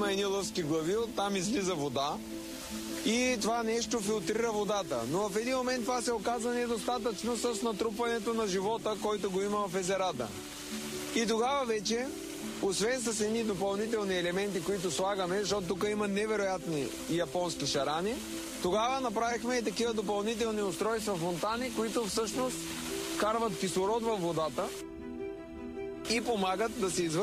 има едни лъвски глави, оттам излиза вода и това нещо филтрира водата. Но в един момент това се оказа недостатъчно с натрупването на живота, който го има в езерата. И тогава вече, освен с едни допълнителни елементи, които слагаме, защото тук има невероятни японски шарани, тогава направихме и такива допълнителни устройства фонтани, които всъщност вкарват кислород във водата и помагат да се извърши